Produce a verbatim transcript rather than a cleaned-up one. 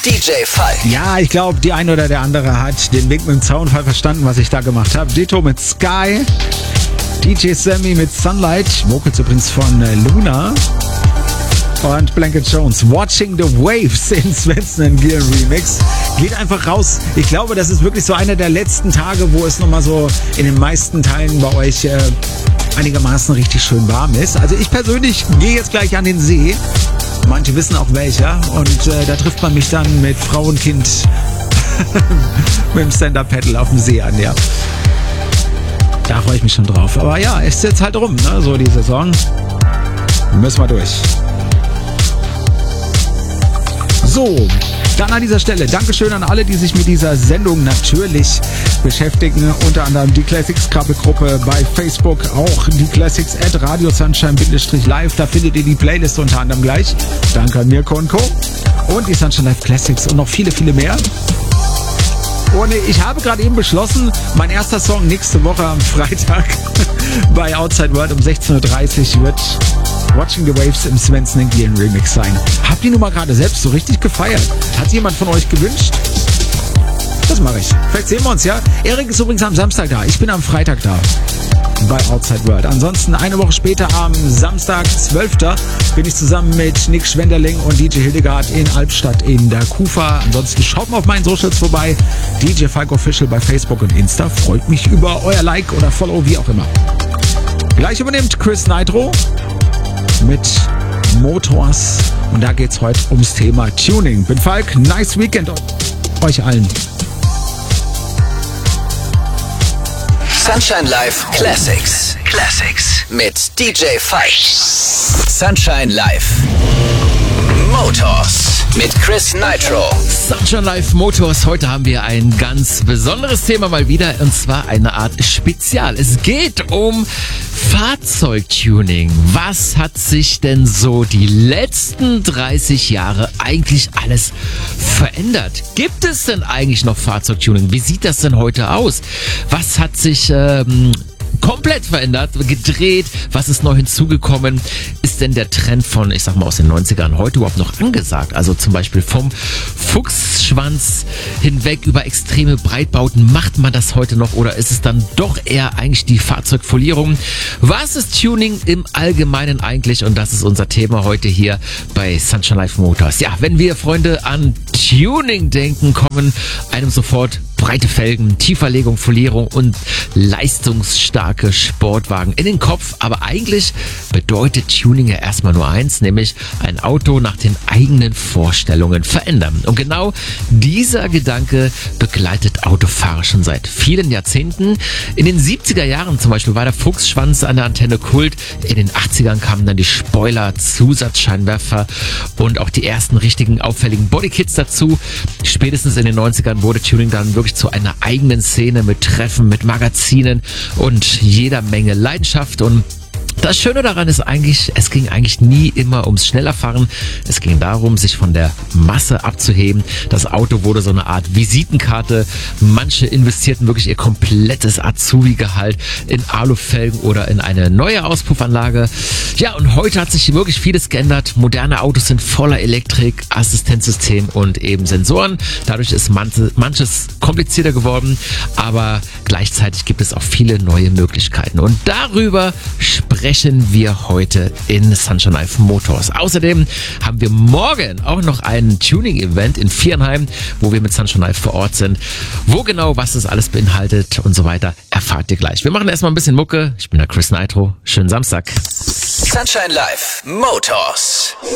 D J Falk. Ja, ich glaube, die eine oder der andere hat den Wink mit dem Zaunfall verstanden, was ich da gemacht habe. Ditto mit Sky, D J Sammy mit Sunlight, Vocals übrigens von äh, Luna und Blanket Jones. Watching the Waves in Svensson and Gill Remix. Geht einfach raus. Ich glaube, das ist wirklich so einer der letzten Tage, wo es nochmal so in den meisten Teilen bei euch äh, einigermaßen richtig schön warm ist. Also ich persönlich gehe jetzt gleich an den See. Manche wissen auch welcher. Und äh, da trifft man mich dann mit Frau und Kind mit dem Stand-Up-Paddle auf dem See an, ja. Da freue ich mich schon drauf. Aber ja, es ist jetzt halt rum, ne? So die Saison. Müssen wir durch. So, dann an dieser Stelle Dankeschön an alle, die sich mit dieser Sendung natürlich beschäftigen. Unter anderem die Classics-Krabbelgruppe bei Facebook, auch die Classics at Radio Sunshine-Live. Da findet ihr die Playlist unter anderem gleich. Danke an Mirko und Co. Und die Sunshine Live Classics und noch viele, viele mehr. Und ich habe gerade eben beschlossen, mein erster Song nächste Woche am Freitag bei Outside World um sechzehn Uhr dreißig wird Watching the Waves im Svensson and Gill Remix sein. Habt ihr nun mal gerade selbst so richtig gefeiert? Hat jemand von euch gewünscht? Das mache ich. Vielleicht sehen wir uns, ja? Erik ist übrigens am Samstag da. Ich bin am Freitag da bei Outside World. Ansonsten eine Woche später am Samstag, zwölften bin ich zusammen mit Nick Schwenderling und D J Hildegard in Albstadt in der Kufa. Ansonsten schaut mal auf meinen Socials vorbei. D J Falk Official bei Facebook und Insta. Freut mich über euer Like oder Follow, wie auch immer. Gleich übernimmt Chris Nitro mit Motors. Und da geht's heute ums Thema Tuning. Bin Falk, nice Weekend euch allen. Sunshine Live Classics. Classics mit D J Falk. Sunshine Live Motors mit Chris Nitro. Sunshine Live Motors. Heute haben wir ein ganz besonderes Thema mal wieder, und zwar eine Art Spezial. Es geht um Fahrzeugtuning. Was hat sich denn so die letzten dreißig Jahre eigentlich alles verändert? Gibt es denn eigentlich noch Fahrzeugtuning? Wie sieht das denn heute aus? Was hat sich ähm, komplett verändert, gedreht? Was ist neu hinzugekommen? Ist denn der Trend von, ich sag mal, aus den neunzigern heute überhaupt noch angesagt? Also zum Beispiel vom Fuchsschwanz hinweg über extreme Breitbauten. Macht man das heute noch, oder ist es dann doch eher eigentlich die Fahrzeugfolierung? Was ist Tuning im Allgemeinen eigentlich? Und das ist unser Thema heute hier bei Sunshine Live Motors. Ja, wenn wir, Freunde, an Tuning denken, kommen einem sofort breite Felgen, Tieferlegung, Folierung und leistungsstarke Sportwagen in den Kopf. Aber eigentlich bedeutet Tuning ja erstmal nur eins, nämlich ein Auto nach den eigenen Vorstellungen verändern. Und genau dieser Gedanke begleitet Autofahrer schon seit vielen Jahrzehnten. In den siebziger Jahren zum Beispiel war der Fuchsschwanz an der Antenne Kult. In den achtzigern kamen dann die Spoiler, Zusatzscheinwerfer und auch die ersten richtigen auffälligen Bodykits dazu. Spätestens in den neunzigern wurde Tuning dann wirklich zu einer eigenen Szene mit Treffen, mit Magazinen und jeder Menge Leidenschaft. Und das Schöne daran ist eigentlich, es ging eigentlich nie immer ums Schnellerfahren. Es ging darum, sich von der Masse abzuheben. Das Auto wurde so eine Art Visitenkarte. Manche investierten wirklich ihr komplettes Azubi-Gehalt in Alufelgen oder in eine neue Auspuffanlage. Ja, und heute hat sich wirklich vieles geändert. Moderne Autos sind voller Elektrik, Assistenzsystem und eben Sensoren. Dadurch ist manches komplizierter geworden, aber gleichzeitig gibt es auch viele neue Möglichkeiten. Und darüber sprechen wir heute in Sunshine Live Motors. Außerdem haben wir morgen auch noch ein Tuning-Event in Viernheim, wo wir mit Sunshine Live vor Ort sind. Wo genau, was das alles beinhaltet und so weiter, erfahrt ihr gleich. Wir machen erstmal ein bisschen Mucke. Ich bin der Chris Nitro. Schönen Samstag. Sunshine Live Motors.